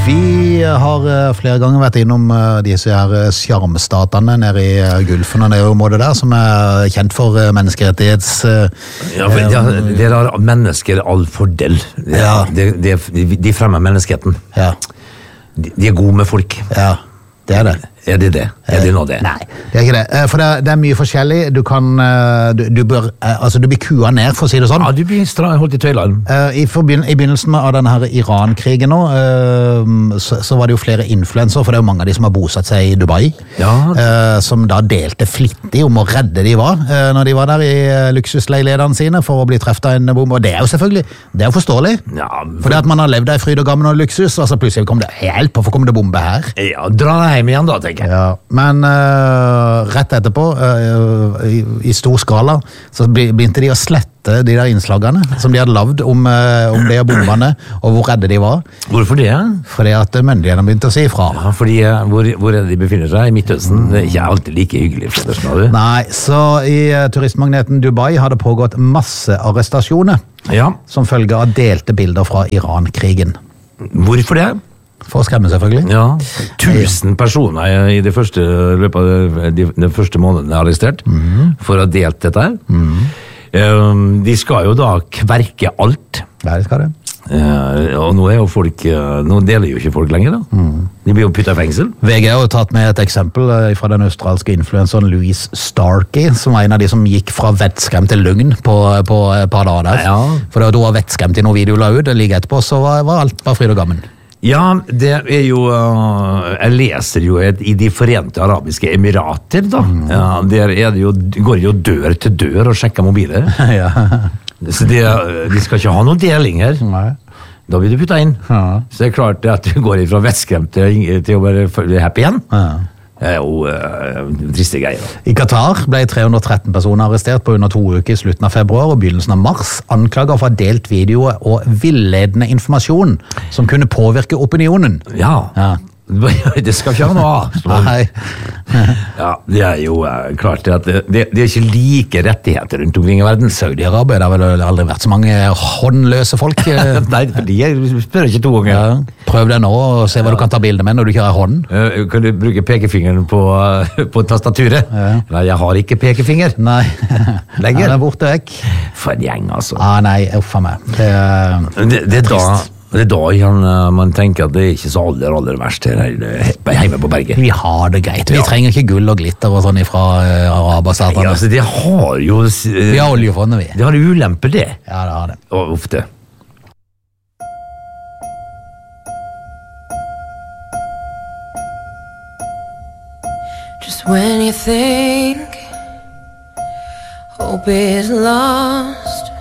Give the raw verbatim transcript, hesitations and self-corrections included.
Vi har flere ganger vært innom disse her sjarmstatene nede i Gulfen og nede der, som er kjent for menneskerettighets... Ja, for, ja, det er mennesker all fordel. Ja. De, de, de fremmer menneskeheten. Ja. De, de er gode med folk. Ja, det er det. Er det det? Er det nå det? Nei, det er ikke det. For det, det er mye forskjellig. Du kan, du, du bør, altså du blir kua ned, for å si det sånn. Ja, du blir holdt i tøylene. I, forbindelse, I begynnelsen av denne her Iran-krigen nå, så, så var det jo flere influencer, for det er jo mange av de som har bosatt seg i Dubai, ja. som da delte flittig om hvor redde de var, når de var der i luksusleilighetene sine for å bli treffet av en bombe. Og det er jo selvfølgelig, det er jo forståelig. Ja, for... Fordi at man har levd der i fryd og gammen og luksus, og så plutselig kom det helt på, hvorfor kom det bombe her? Ja, dra deg hjem igjen da, tenker jeg. Ja, men uh, rett etterpå, uh, i, i stor skala, så begynte de å slette de der innslagene som de hadde lavd om, uh, om de bombene, og hvor redde de var. Hvorfor det? Fordi at myndighetene begynte å si ifra. Ja, fordi uh, hvor, hvor er det de befinner seg? I Midtøsten? Det er ikke alltid like hyggelig. Nei, så i uh, turistmagneten Dubai har det pågått masse arrestasjoner, ja. Som følge av delte bilder fra Iran-krigen. Hvorfor det? For å skremme, selvfølgelig. Ja, tusen personer i det første løpet av de, de første månedene er arrestert mm. for å ha delt dette her. Mm. Um, de skal jo da kverke alt. Ja, det skal det. Uh, og nå er jo folk, uh, nå deler jo ikke folk lenger da. Mm. De blir jo puttet i fengsel. V G har jo tatt med et eksempel uh, fra den australske influenseren Louise Starkey, som var en av de som gikk fra vettskremt til løgn på, på et par dager der. Ja. For da hun var vettskremt i noen video la ut, like etterpå så var, var alt bare fryd og gammen. Ja, det er jo uh, jeg leser jo et, i de forente arabiske emirater da mm. ja, der er det jo, går jo dør til dør og sjekker mobiler. Ja. Så de, de skal ikke ha noen deling her. Nei. Da blir du puttet inn. Ja. Så det er klart at du går fra vettskremt til, til å være happy igjen. Ja. Det er jo uh, triste greier. I Qatar ble tre hundre og tretten personer arrestert på under to uker i slutten av februar og begynnelsen av mars, anklaget for delt videoer og villedende informasjon som kunne påvirke opinionen. Ja, ja. Det skal ikke ha noe av. Nei. Ja, det er jo uh, klart at det, det, det er ikke like rettigheter rundt omkring i verden. Saudi-Arabia, det har vel aldri vært så mange håndløse folk. Nei, de spør ikke to ganger. Ja. Prøv det nå og se hva ja. Du kan ta bilder med når du ikke har hånden. Uh, kan du bruke pekefingeren på, uh, på tastaturet? Ja. Nei, jeg har ikke pekefinger. Nei, lenger. Den er borte vekk. For en gjeng, altså. Ah, nei, uffa meg. Det, uh, det, det er trist. Da Det er da kan, man tenker at det er ikke så aller, aller verst her hjemme på berget. Vi har det greit. Vi ja. Trenger ikke gull og glitter og sånn fra uh, araberstatene. Ja, altså, det har jo... Uh, vi har oljefondet, vi. Det har ulemper, det. Ja, det har det. Og ofte. Just when you think hope is lost